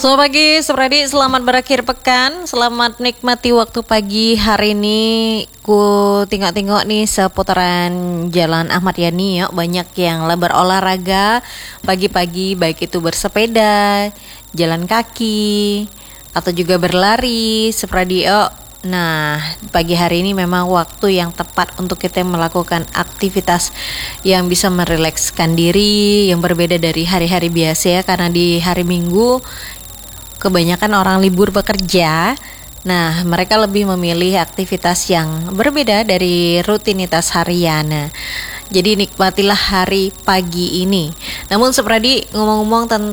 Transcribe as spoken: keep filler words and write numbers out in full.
Selamat pagi, Supradi. Selamat berakhir pekan. Selamat nikmati waktu pagi hari ini. Ku tengok-tengok nih seputaran Jalan Ahmad Yani ya, banyak yang lebar olahraga pagi-pagi, baik itu bersepeda, jalan kaki, atau juga berlari. Supradi, oh, nah, pagi hari ini memang waktu yang tepat untuk kita melakukan aktivitas yang bisa merilekskan diri, yang berbeda dari hari-hari biasa ya, karena di hari Minggu kebanyakan orang libur bekerja. Nah, mereka lebih memilih aktivitas yang berbeda dari rutinitas harian. Nah, jadi nikmatilah hari pagi ini. Namun Supradi, ngomong-ngomong tentang